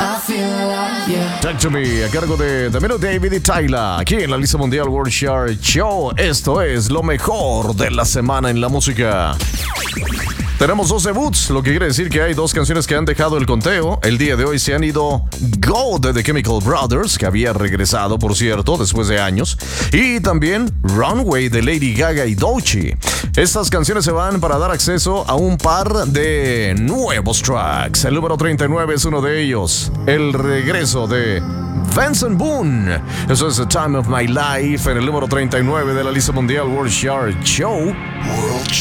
Talk to Me, a cargo de Damiro David y Tyla, aquí en la lista mundial World Chart Show. Esto es lo mejor de la semana en la música. Tenemos 2 debuts, lo que quiere decir que hay 2 canciones que han dejado el conteo. El día de hoy se han ido Go de The Chemical Brothers, que había regresado, por cierto, después de años. Y también Runway de Lady Gaga y Doechii. Estas canciones se van para dar acceso a un par de nuevos tracks. El número 39 es uno de ellos. El regreso de Benson Boone. Eso es The Time of My Life en el número 39 de la lista mundial World Chart Show. World